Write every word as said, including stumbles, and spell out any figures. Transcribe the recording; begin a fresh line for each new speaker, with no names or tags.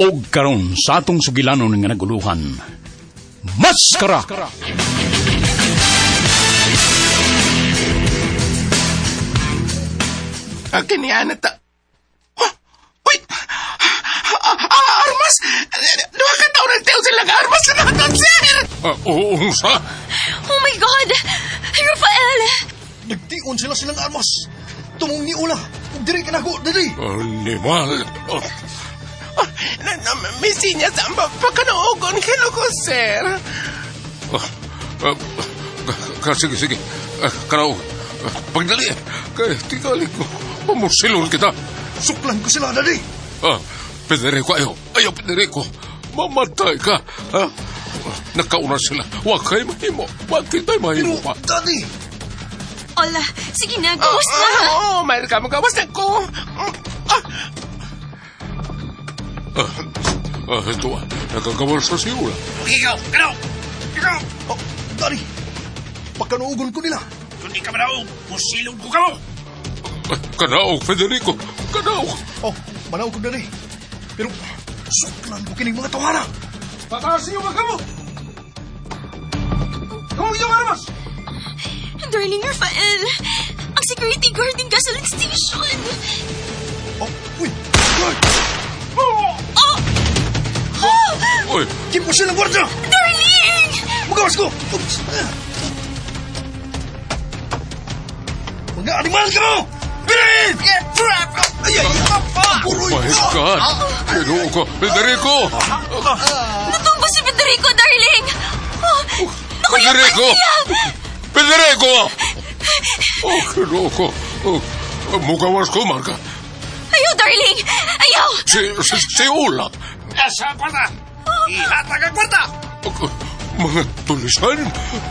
Og karon sa atong sugilanon nga naguluhan, Maskara!
Akin ni Anata. Oh, wait! Armas! Duha ka taon nagtayo sila nga armas na natin, sir!
Uh, Oo, sa?
Oh my God! Rafael!
Nagtiun sila silang armas. Tumong ni Ula. Diri ka na ko, diri.
Animal.
Oh, na, na, may sinyas ang pagkanoogon kilo ko, sir.
Uh, uh, uh, sige, sige. Uh, Karaog. Uh, pagdali. Kaya tingali ko. Pamusilon kita.
Suklan ko sila, dali.
Ah, Federico, ayaw. Ayaw, Federico. Mamatay ka. Ha? Nakauna sila. Huwag kayo mahimo. Huwag kita'y mahimo pa.
Pero, dali.
Ola, sige na, gawas na.
Oo, oh, oh, mayroon ka magawas na ko. Ah,
Ah, ah, ito ah. Nagagawal sa siula.
ikaw, ano? Ikaw!
Oh, dali. Pagkanuugon ko nila.
Kung di ka manaog, pusilong ko ka mo.
Ah, Kanaog, Federico. Kanaog.
Oh, manaw ko dali. Pero, suklan ko kining mga tawara.
Pataas niyo mga mo! Kung yung armas!
Darling Rafael, ang security guard ng gasoline station.
Oh, uy. Uy.
Oh! Oh!
Uy,
Keep mo silang gwardiya.
Darling!
Magawas ko. Oops. Mga animal ka mo! Birin! Ay, ay, ay.
oh my God. Federico, Federico.
Natumba si Federico, darling! Oh,
Federico! Federico! Oh, Federico. Oh, mugawas ko, Marga.
ayaw, darling! Ayaw!
Si, si, si Ula.
Asa kwarta! Ihatag ang kwarta!
Mga tulisan.